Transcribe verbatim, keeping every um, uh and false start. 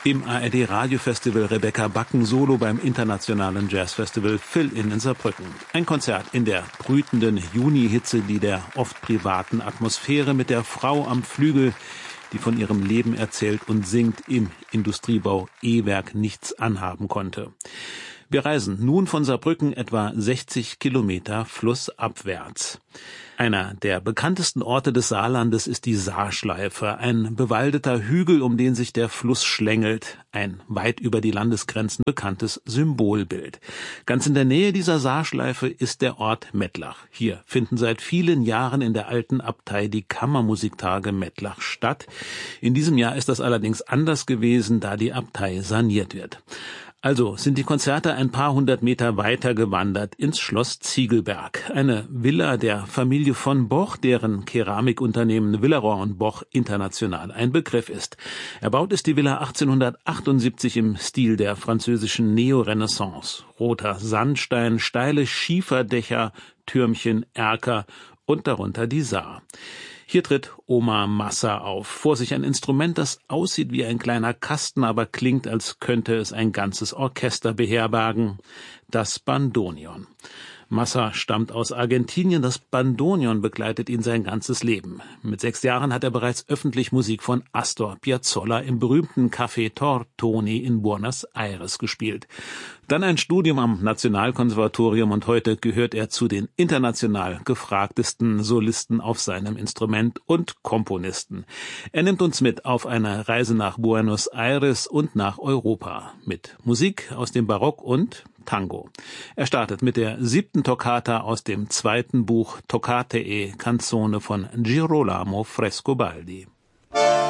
Im A R D-Radiofestival Rebecca Backen Solo beim internationalen Jazzfestival Fill-In in Saarbrücken. Ein Konzert in der brütenden Juni-Hitze, die der oft privaten Atmosphäre mit der Frau am Flügel, die von ihrem Leben erzählt und singt, im Industriebau E-Werk nichts anhaben konnte. Wir reisen nun von Saarbrücken etwa sechzig Kilometer flussabwärts. Einer der bekanntesten Orte des Saarlandes ist die Saarschleife, ein bewaldeter Hügel, um den sich der Fluss schlängelt, ein weit über die Landesgrenzen bekanntes Symbolbild. Ganz in der Nähe dieser Saarschleife ist der Ort Mettlach. Hier finden seit vielen Jahren in der alten Abtei die Kammermusiktage Mettlach statt. In diesem Jahr ist das allerdings anders gewesen, da die Abtei saniert wird. Also sind die Konzerte ein paar hundert Meter weiter gewandert ins Schloss Ziegelberg, eine Villa der Familie von Boch, deren Keramikunternehmen Villaroy und Boch international ein Begriff ist. Erbaut ist die Villa achtzehnhundertachtundsiebzig im Stil der französischen Neorenaissance. Roter Sandstein, steile Schieferdächer, Türmchen, Erker und darunter die Saar. Hier tritt Oma Massa auf. Vor sich ein Instrument, das aussieht wie ein kleiner Kasten, aber klingt, als könnte es ein ganzes Orchester beherbergen. Das Bandoneon. Massa stammt aus Argentinien. Das Bandoneon begleitet ihn sein ganzes Leben. Mit sechs Jahren hat er bereits öffentlich Musik von Astor Piazzolla im berühmten Café Tortoni in Buenos Aires gespielt. Dann ein Studium am Nationalkonservatorium und heute gehört er zu den international gefragtesten Solisten auf seinem Instrument und Komponisten. Er nimmt uns mit auf eine Reise nach Buenos Aires und nach Europa mit Musik aus dem Barock und Tango. Er startet mit der siebten Toccata aus dem zweiten Buch Toccate e Canzone von Girolamo Frescobaldi.